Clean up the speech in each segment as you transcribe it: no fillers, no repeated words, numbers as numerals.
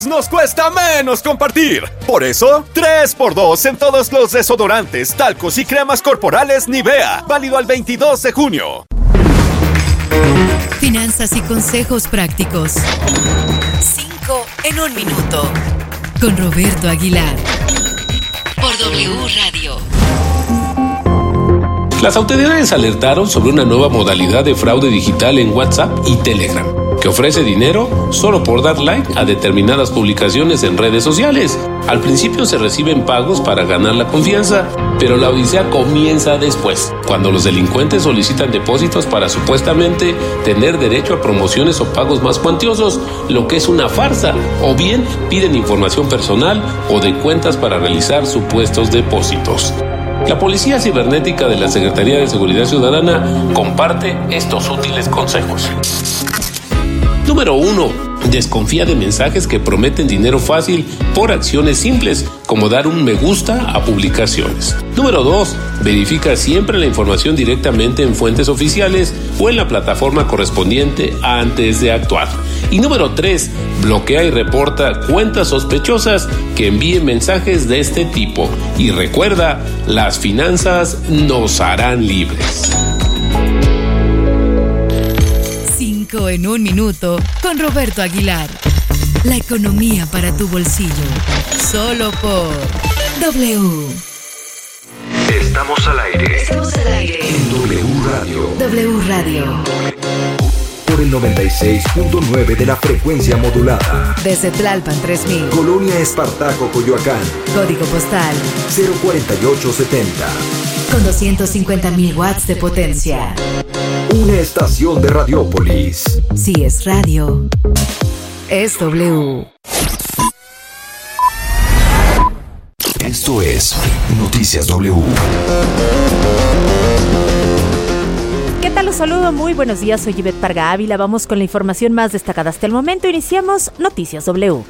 Nos cuesta menos compartir. Por eso, 3x2 en todos los desodorantes, talcos y cremas corporales Nivea. Válido al 22 de junio. Finanzas y consejos prácticos. 5 en 1 minuto. Con Roberto Aguilar. Por W Radio. Las autoridades alertaron sobre una nueva modalidad de fraude digital en WhatsApp y Telegram, que ofrece dinero solo por dar like a determinadas publicaciones en redes sociales. Al principio se reciben pagos para ganar la confianza, pero la odisea comienza después, cuando los delincuentes solicitan depósitos para supuestamente tener derecho a promociones o pagos más cuantiosos, lo que es una farsa, o bien piden información personal o de cuentas para realizar supuestos depósitos. La Policía Cibernética de la Secretaría de Seguridad Ciudadana comparte estos útiles consejos. Número 1. Desconfía de mensajes que prometen dinero fácil por acciones simples, como dar un me gusta a publicaciones. Número 2. Verifica siempre la información directamente en fuentes oficiales o en la plataforma correspondiente antes de actuar. Y número 3. Bloquea y reporta cuentas sospechosas que envíen mensajes de este tipo. Y recuerda, las finanzas nos harán libres. 5 en 1 minuto con Roberto Aguilar. La economía para tu bolsillo. Solo por W. Estamos al aire. En W Radio. W Radio. Por el 96.9 de la frecuencia modulada. Desde Tlalpan 3000. Colonia Espartaco, Coyoacán. Código postal 04870. con 250.000 watts de potencia. Una estación de Radiópolis. Si es radio, es W. Esto es Noticias W. ¿Qué tal? Los saludo, muy buenos días, soy Ivette Parga Ávila. Vamos con la información más destacada hasta el momento. Iniciamos Noticias W.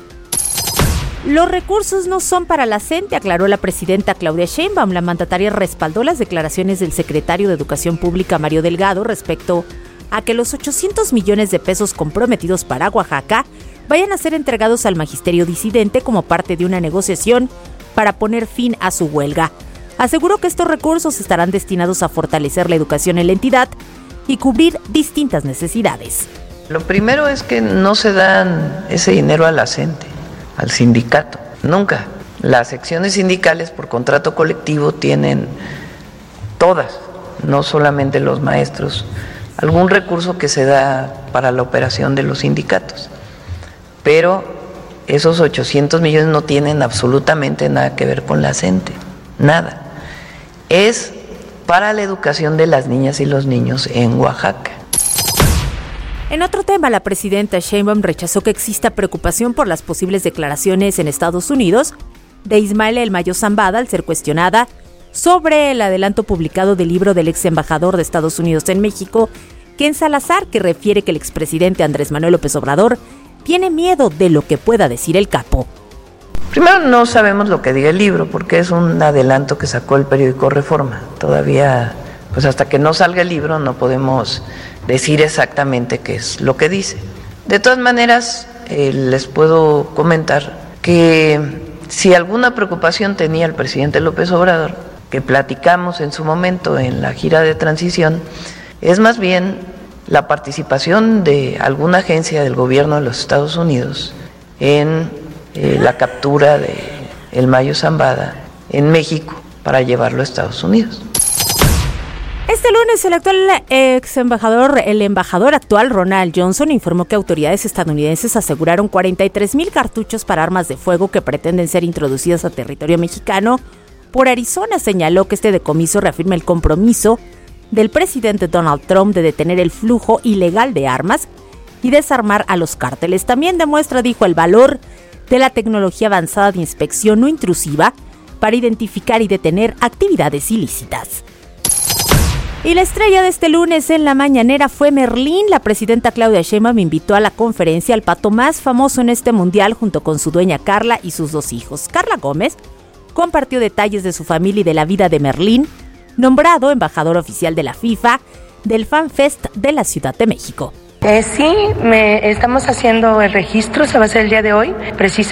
Los recursos no son para la gente, aclaró la presidenta Claudia Sheinbaum. La mandataria respaldó las declaraciones del secretario de Educación Pública, Mario Delgado, respecto a que los 800 millones de pesos comprometidos para Oaxaca vayan a ser entregados al magisterio disidente como parte de una negociación para poner fin a su huelga. Aseguró que estos recursos estarán destinados a fortalecer la educación en la entidad y cubrir distintas necesidades. Lo primero es que no se dan ese dinero a la gente, al sindicato, nunca. Las secciones sindicales por contrato colectivo tienen todas, no solamente los maestros, algún recurso que se da para la operación de los sindicatos. Pero esos 800 millones no tienen absolutamente nada que ver con la gente, nada. Es para la educación de las niñas y los niños en Oaxaca. En otro tema, la presidenta Sheinbaum rechazó que exista preocupación por las posibles declaraciones en Estados Unidos de Ismael El Mayo Zambada al ser cuestionada sobre el adelanto publicado del libro del ex embajador de Estados Unidos en México, Ken Salazar, que refiere que el expresidente Andrés Manuel López Obrador tiene miedo de lo que pueda decir el capo. Primero, no sabemos lo que diga el libro porque es un adelanto que sacó el periódico Reforma. Todavía, pues hasta que no salga el libro no podemos decir exactamente qué es lo que dice. De todas maneras, les puedo comentar que si alguna preocupación tenía el presidente López Obrador, que platicamos en su momento en la gira de transición, es más bien la participación de alguna agencia del gobierno de los Estados Unidos en la captura de El Mayo Zambada en México para llevarlo a Estados Unidos. Este lunes, el embajador actual Ronald Johnson informó que autoridades estadounidenses aseguraron 43,000 cartuchos para armas de fuego que pretenden ser introducidas a territorio mexicano por Arizona. Señaló que este decomiso reafirma el compromiso del presidente Donald Trump de detener el flujo ilegal de armas y desarmar a los cárteles. También demuestra, dijo, el valor de la tecnología avanzada de inspección no intrusiva para identificar y detener actividades ilícitas. Y la estrella de este lunes en la mañanera fue Merlín. La presidenta Claudia Sheinbaum invitó a la conferencia al pato más famoso en este mundial junto con su dueña Carla y sus 2 hijos. Carla Gómez compartió detalles de su familia y de la vida de Merlín, nombrado embajador oficial de la FIFA del Fan Fest de la Ciudad de México. Sí, estamos haciendo el registro, se va a hacer el día de hoy, precisamente.